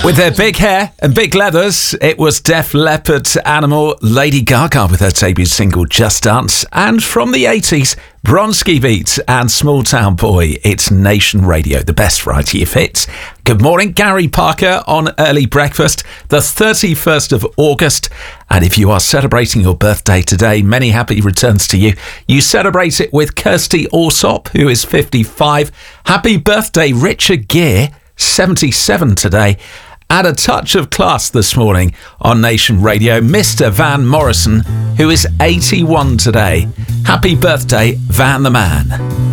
With their big hair and big leathers, it was Def Leppard, Animal, Lady Gaga with her debut single Just Dance, and from the 80s, Bronski Beat and Small Town Boy. It's Nation Radio, the best variety of hits. Good morning, Gary Parker on Early Breakfast, the 31st of August. And if you are celebrating your birthday today, many happy returns to you. You celebrate it with Kirsty Allsop, who is 55. Happy birthday, Richard Gere, 77 today. Add a touch of class this morning on Nation Radio, Mr. Van Morrison, who is 81 today. Happy birthday, Van the Man.